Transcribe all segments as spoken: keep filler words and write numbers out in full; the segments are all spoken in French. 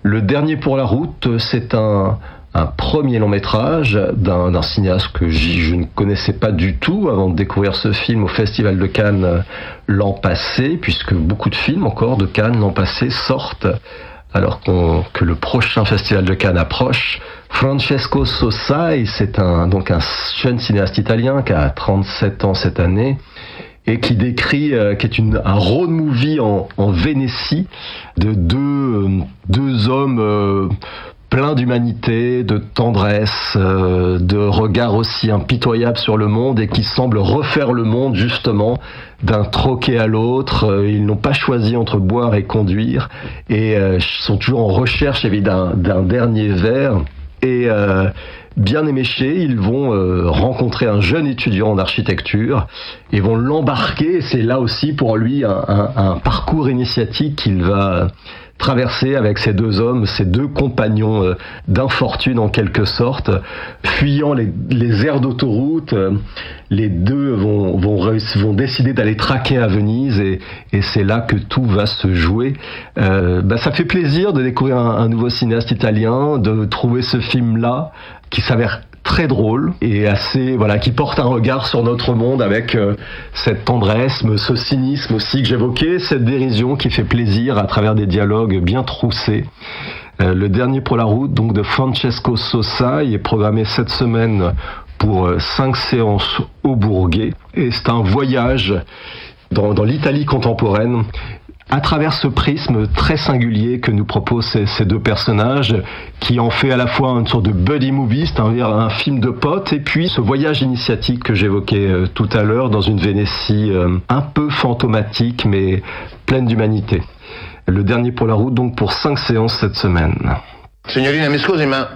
Le dernier pour la route, c'est un, un premier long métrage d'un, d'un cinéaste que je ne connaissais pas du tout avant de découvrir ce film au Festival de Cannes l'an passé, puisque beaucoup de films encore de Cannes l'an passé sortent alors qu'on, que le prochain Festival de Cannes approche. Francesco Sossai, c'est un, donc un jeune cinéaste italien qui a trente-sept ans cette année, et qui décrit, euh, qui est une, un road movie en, en Vénétie de deux, euh, deux hommes euh, pleins d'humanité, de tendresse, euh, de regard aussi impitoyable sur le monde et qui semblent refaire le monde justement d'un troquet à l'autre. Ils n'ont pas choisi entre boire et conduire et euh, sont toujours en recherche évidemment d'un, d'un dernier verre. Et euh, bien éméchés, ils vont euh, rencontrer un jeune étudiant en architecture et vont l'embarquer. C'est là aussi pour lui un, un, un parcours initiatique qu'il va traverser avec ces deux hommes, ces deux compagnons euh, d'infortune en quelque sorte, fuyant les, les aires d'autoroute. Euh, les deux vont, vont, vont décider d'aller traquer à Venise et, et c'est là que tout va se jouer. Euh, bah, ça fait plaisir de découvrir un, un nouveau cinéaste italien, de trouver ce film-là qui s'avère très drôle et assez, voilà, qui porte un regard sur notre monde avec euh, cette tendresse, ce cynisme aussi que j'évoquais, cette dérision qui fait plaisir à travers des dialogues bien troussés. Euh, le dernier pour la route, donc de Francesco Sossai, est programmé cette semaine pour euh, cinq séances au Bourget et c'est un voyage dans, dans l'Italie contemporaine à travers ce prisme très singulier que nous proposent ces, ces deux personnages, qui en fait à la fois une sorte de buddy movie, c'est-à-dire un film de potes, et puis ce voyage initiatique que j'évoquais euh, tout à l'heure dans une Vénétie euh, un peu fantomatique mais pleine d'humanité. Le dernier pour la route, donc pour cinq séances cette semaine. Signorina, mi scusi, ma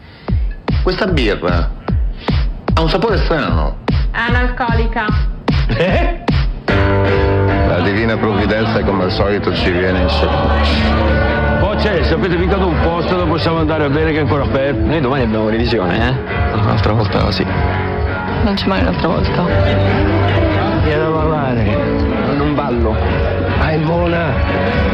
questa birra ha un sapore strano. Analcolica. Eh? La divina provvidenza come al solito ci viene in soccorso. Oh c'è, se avete vincato un posto lo possiamo andare a bere che è ancora aperto. Noi domani abbiamo revisione, eh? Un'altra volta sì. Non c'è mai un'altra volta. Vieni a ballare. Non ballo. Ah, è buona.